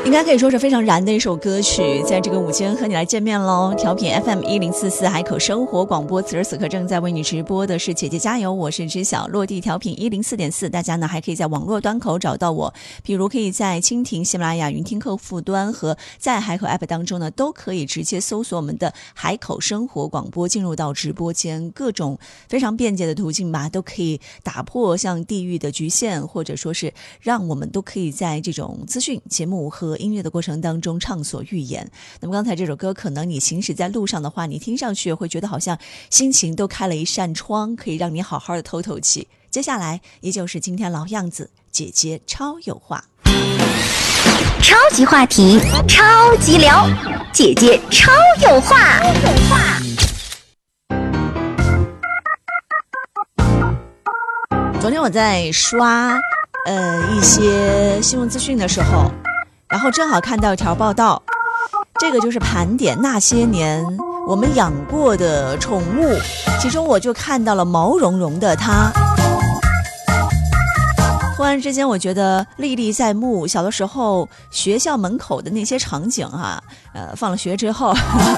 应该可以说是非常燃的一首歌曲，在这个午间和你来见面喽。调频 FM1044 海口生活广播，此时此刻正在为你直播的是姐姐加油，我是知晓，落地调频104.4，大家呢还可以在网络端口找到我，比如可以在蜻蜓、喜马拉雅、云听客户端和在海口 App 当中呢，都可以直接搜索我们的海口生活广播，进入到直播间，各种非常便捷的途径吧，都可以打破像地域的局限，或者说是让我们都可以在这种资讯节目和音乐的过程当中畅所欲言。那么刚才这首歌，可能你行驶在路上的话，你听上去会觉得好像心情都开了一扇窗，可以让你好好的透透气。接下来依旧是今天老样子，姐姐超有话， 超级话题，超级聊，姐姐超有话。 昨天我在刷一些新闻资讯的时候，然后正好看到一条报道，这个就是盘点那些年我们养过的宠物，其中我就看到了毛茸茸的它。突然之间我觉得历历在目，小的时候学校门口的那些场景哈，放了学之后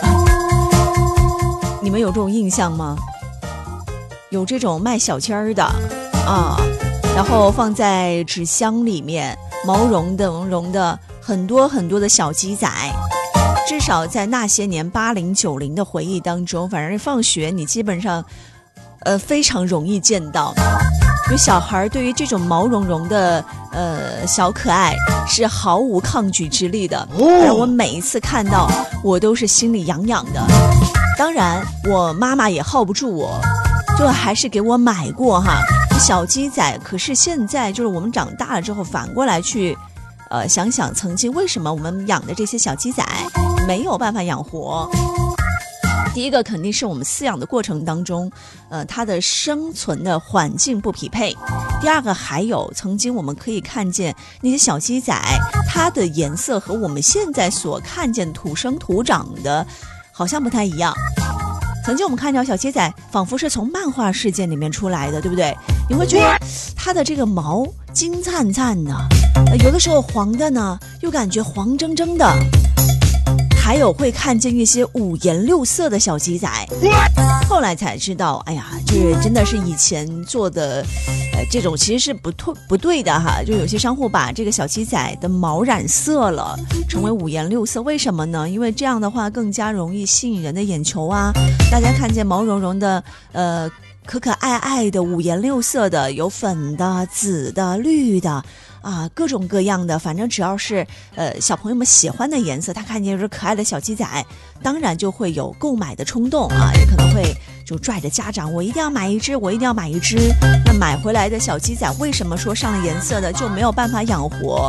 你们有这种印象吗？有这种卖小鸡儿的啊，然后放在纸箱里面，毛茸的很多很多的小鸡仔。至少在那些年80、90的回忆当中，反正放学你基本上非常容易见到。因为小孩对于这种毛茸茸的小可爱是毫无抗拒之力的，而我每一次看到我都是心里痒痒的。当然我妈妈也耗不住我，就还是给我买过哈小鸡仔。可是现在就是我们长大了之后，反过来去想想曾经为什么我们养的这些小鸡仔没有办法养活。第一个肯定是我们饲养的过程当中它的生存的环境不匹配。第二个还有曾经我们可以看见那些小鸡仔，它的颜色和我们现在所看见土生土长的好像不太一样。曾经我们看到小鸡仔仿佛是从漫画世界里面出来的，对不对？你会觉得它的这个毛金灿灿的，有的时候黄的呢又感觉黄铮铮的，还有会看见一些五颜六色的小鸡仔。后来才知道，哎呀，就是真的是以前做的这种其实是不对的哈。就有些商户把这个小鸡仔的毛染色了，成为五颜六色。为什么呢？因为这样的话更加容易吸引人的眼球啊。大家看见毛茸茸的可可爱爱的五颜六色的，有粉的、紫的、绿的啊，各种各样的，反正只要是小朋友们喜欢的颜色，他看见是可爱的小鸡仔，当然就会有购买的冲动啊，也可能会就拽着家长，我一定要买一只，我一定要买一只。那买回来的小鸡仔为什么说上了颜色的就没有办法养活？